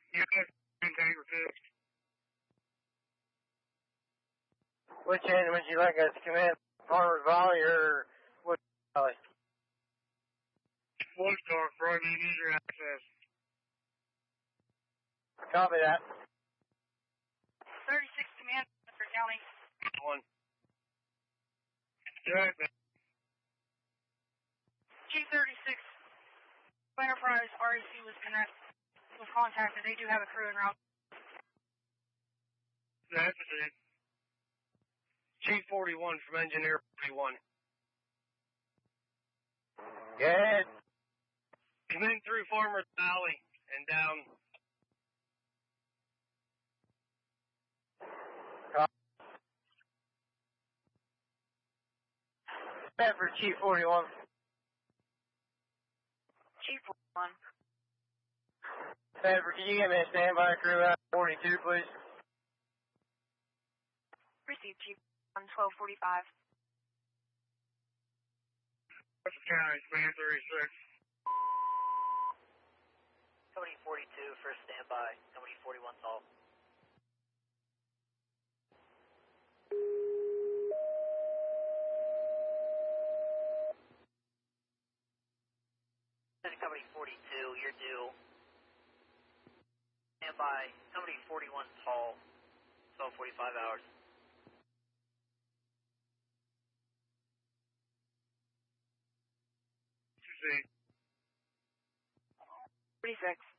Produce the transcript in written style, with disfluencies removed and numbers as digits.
Yes, tanker fixed. Which end would you like us to come in? Farmers Valley or Wood Valley? Woodstock, Friday, easier access. Copy that. 36 command, Mr. County. 1. Jack, G36 Enterprise REC was contacted. They do have a crew en route. that's it. G41 from Engineer 41. Good. Come in through Farmers Valley and down. That for Chief 41. Chief 1. Sanford, can you get me a standby crew out 42, please? Received Chief 1, 1245. What's the county, span 36. Company 42 for standby. Company 41 tall. Company 42, you're due. Standby. Company 41 tall. 12:45 hours. 2C. 36.